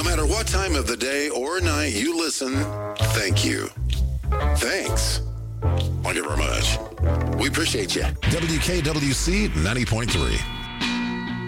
No matter what time of the day or night you listen, thank you. Thanks. Thank you very much. We appreciate you. WKWC 90.3.